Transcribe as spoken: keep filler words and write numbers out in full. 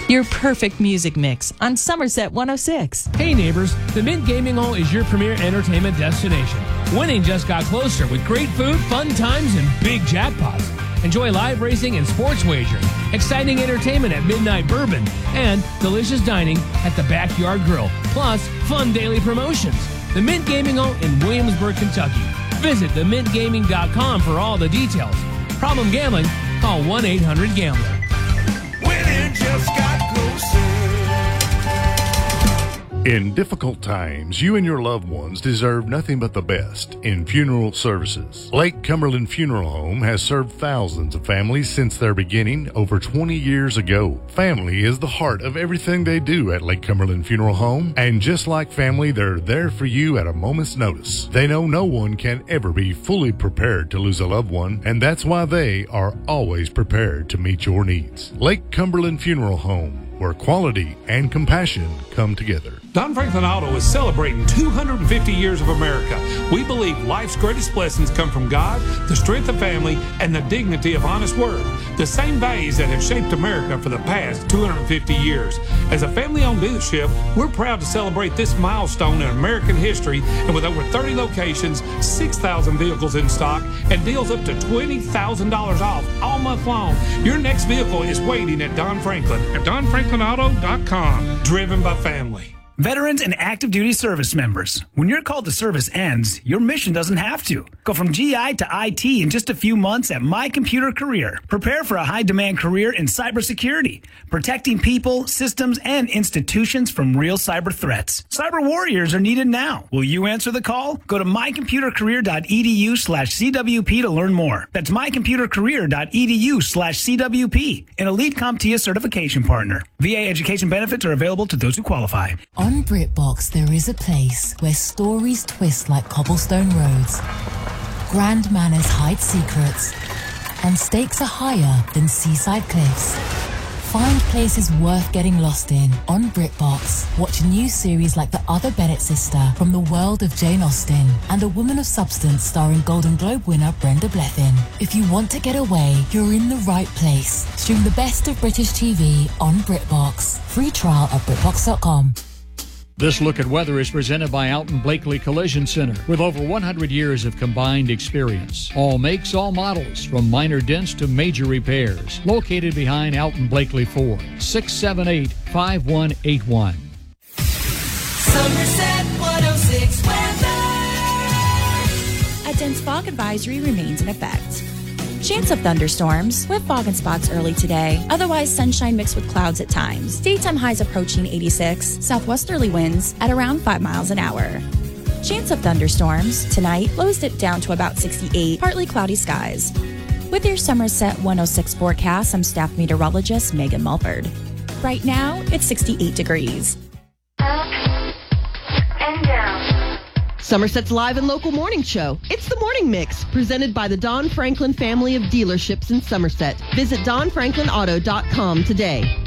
Your perfect music mix on Somerset one oh six. Hey neighbors, the Mint Gaming Hall is your premier entertainment destination. Winning just got closer with great food, fun times, and big jackpots. Enjoy live racing and sports wagering, exciting entertainment at Midnight Bourbon, and delicious dining at the Backyard Grill, plus fun daily promotions. The Mint Gaming Hall in Williamsburg, Kentucky. Visit the mint gaming dot com for all the details. Problem gambling? Call one eight hundred gambler. Winning just got closer. In difficult times, you and your loved ones deserve nothing but the best in funeral services. Lake Cumberland Funeral Home has served thousands of families since their beginning over twenty years ago. Family is the heart of everything they do at Lake Cumberland Funeral Home, and just like family, they're there for you at a moment's notice. They know no one can ever be fully prepared to lose a loved one, and that's why they are always prepared to meet your needs. Lake Cumberland Funeral Home, where quality and compassion come together. Don Franklin Auto is celebrating two hundred fifty years of America. We believe life's greatest blessings come from God, the strength of family, and the dignity of honest work. The same values that have shaped America for the past two hundred fifty years. As a family-owned dealership, we're proud to celebrate this milestone in American history, and with over thirty locations, six thousand vehicles in stock, and deals up to twenty thousand dollars off all month long. Your next vehicle is waiting at Don Franklin at don franklin auto dot com. Driven by family. Veterans and active duty service members, when your call to service ends, your mission doesn't have to. Go from G I to I T in just a few months at My Computer Career. Prepare for a high-demand career in cybersecurity, protecting people, systems, and institutions from real cyber threats. Cyber warriors are needed now. Will you answer the call? Go to my computer career dot e d u slash c w p to learn more. That's my computer career dot e d u slash c w p, an elite CompTIA certification partner. V A education benefits are available to those who qualify. On BritBox, there is a place where stories twist like cobblestone roads, grand manners hide secrets, and stakes are higher than seaside cliffs. Find places worth getting lost in on BritBox. Watch new series like The Other Bennett Sister from the world of Jane Austen and A Woman of Substance starring Golden Globe winner Brenda Blethyn. If you want to get away, you're in the right place. Stream the best of British T V on BritBox. Free trial at britbox dot com. This Look at Weather is presented by Alton Blakely Collision Center with over one hundred years of combined experience. All makes, all models, from minor dents to major repairs. Located behind Alton Blakely Ford, six seven eight, five one eight one. Somerset one oh six weather. A dense fog advisory remains in effect. Chance of thunderstorms with fog and spots early today. Otherwise, sunshine mixed with clouds at times. Daytime highs approaching eighty-six. Southwesterly winds at around five miles an hour. Chance of thunderstorms tonight. Lows dip down to about sixty-eight. Partly cloudy skies. With your Somerset one oh six forecast, I'm staff meteorologist Megan Mulford. Right now, it's sixty-eight degrees. Up and down. Somerset's live and local morning show. It's the Morning Mix, presented by the Don Franklin family of dealerships in Somerset. Visit don franklin auto dot com today.